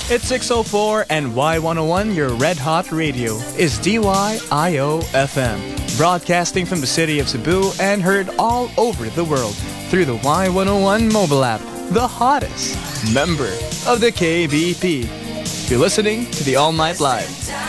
It's 6:04 and Y101, your red hot radio, is DYIO FM. Broadcasting from the city of Cebu and heard all over the world through the Y101 mobile app, the hottest member of the KBP. You're listening to the All Night Live.